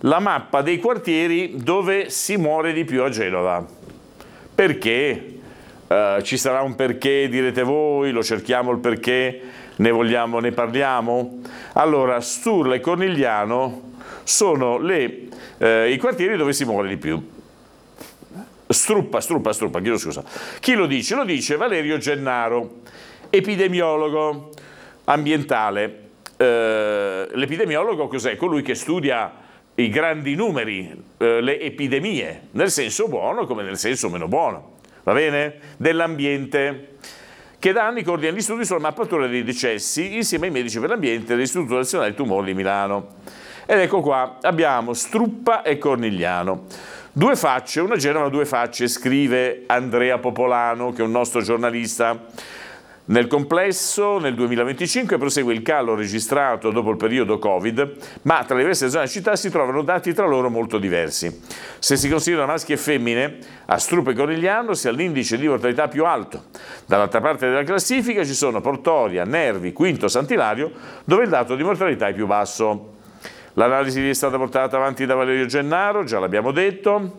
la mappa dei quartieri dove si muore di più a Genova. Perché? Ci sarà un perché, direte voi, lo cerchiamo il perché, ne parliamo? Allora, Sturla e Cornigliano sono i quartieri dove si muore di più. Struppa, chiedo scusa. Chi lo dice? Lo dice Valerio Gennaro, epidemiologo ambientale. L'epidemiologo cos'è? Colui che studia i grandi numeri, le epidemie, nel senso buono come nel senso meno buono, va bene? Dell'ambiente, che da anni coordina gli studi sulla mappatura dei decessi insieme ai medici per l'ambiente dell'Istituto Nazionale Tumori di Milano. Ed ecco qua, abbiamo Struppa e Cornigliano. Due facce, una Genova, due facce, scrive Andrea Popolano, che è un nostro giornalista. Nel complesso, nel 2025 prosegue il calo registrato dopo il periodo Covid, ma tra le diverse zone della città si trovano dati tra loro molto diversi. Se si considerano maschi e femmine, a Struppa e Cornigliano si ha l'indice di mortalità più alto. Dall'altra parte della classifica ci sono Portoria, Nervi, Quinto, Sant'Ilario, dove il dato di mortalità è più basso. L'analisi è stata portata avanti da Valerio Gennaro, già l'abbiamo detto.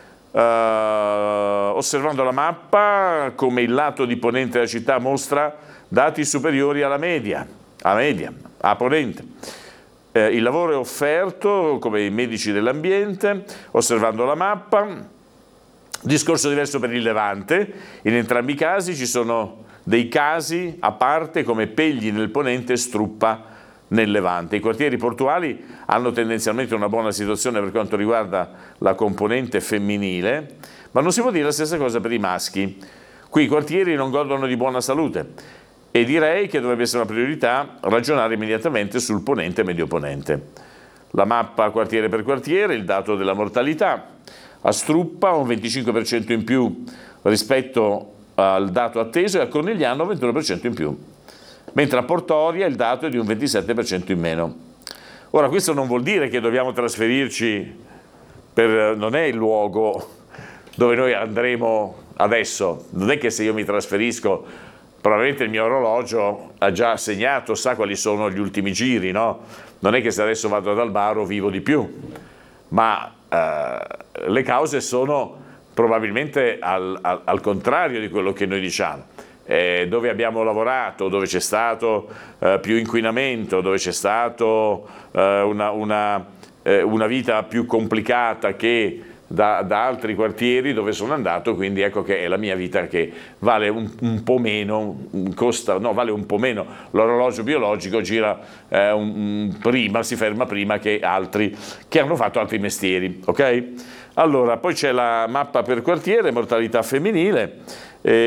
Osservando la mappa, come il lato di ponente della città mostra dati superiori a ponente. Il lavoro è offerto come i medici dell'ambiente, osservando la mappa. Discorso diverso per il Levante. In entrambi i casi ci sono dei casi a parte come Pegli nel ponente e Struppa nel Levante. I quartieri portuali hanno tendenzialmente una buona situazione per quanto riguarda la componente femminile, ma non si può dire la stessa cosa per i maschi. Qui i quartieri non godono di buona salute e direi che dovrebbe essere una priorità ragionare immediatamente sul ponente e medio ponente. La mappa quartiere per quartiere, il dato della mortalità. A Struppa un 25% in più rispetto al dato atteso e a Cornigliano un 21% in più. Mentre a Portoria il dato è di un 27% in meno. Ora, questo non vuol dire che dobbiamo trasferirci non è il luogo dove noi andremo adesso. Non è che se io mi trasferisco, probabilmente il mio orologio ha già segnato, sa quali sono gli ultimi giri, no? Non è che se adesso vado ad Albaro vivo di più, ma le cause sono probabilmente al contrario di quello che noi diciamo. Dove abbiamo lavorato, dove c'è stato più inquinamento, dove c'è stato una vita più complicata che da altri quartieri dove sono andato, quindi ecco che è la mia vita che vale un po' meno, vale un po' meno. L'orologio biologico gira si ferma prima che altri che hanno fatto altri mestieri, ok? Allora, poi c'è la mappa per quartiere, mortalità femminile.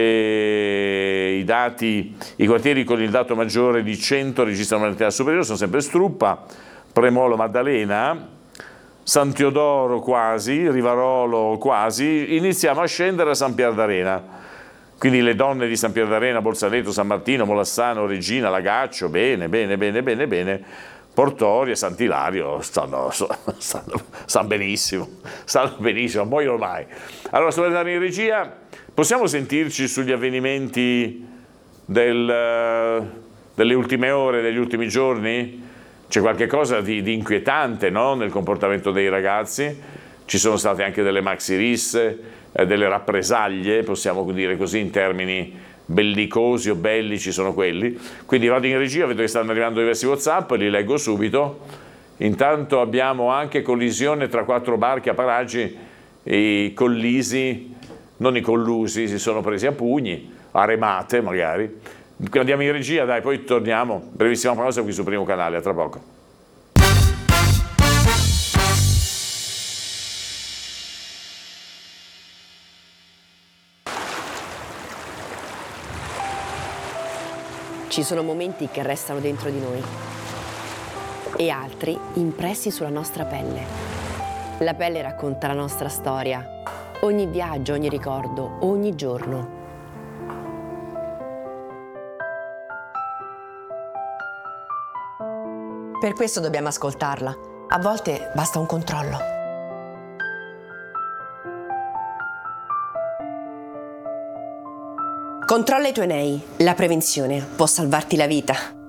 I quartieri con il dato maggiore di 100 registrano una mortalità superiore sono sempre Struppa, Premolo, Maddalena, San Teodoro quasi, Rivarolo quasi. Iniziamo a scendere a San Pier d'Arena, quindi le donne di San Pier d'Arena, Bolzaneto, San Martino, Molassano, Regina, Lagaccio, bene. Portoria, Sant'Ilario stanno benissimo, muoiono mai. Allora, sto andando in regia. Possiamo sentirci sugli avvenimenti delle ultime ore, degli ultimi giorni? C'è qualche cosa di inquietante, no? Nel comportamento dei ragazzi. Ci sono state anche delle maxi risse, delle rappresaglie, possiamo dire così in termini bellicosi o bellici sono quelli. Quindi vado in regia, vedo che stanno arrivando diversi WhatsApp, li leggo subito. Intanto abbiamo anche collisione tra 4 barche a Paraggi, i collisi, non i collusi, si sono presi a pugni, a remate magari. Andiamo in regia, dai, poi torniamo. Brevissima pausa qui sul Primo Canale, a tra poco. Ci sono momenti che restano dentro di noi e altri impressi sulla nostra pelle. La pelle racconta la nostra storia, ogni viaggio, ogni ricordo, ogni giorno. Per questo dobbiamo ascoltarla. A volte basta un controllo. Controlla i tuoi nei. La prevenzione può salvarti la vita.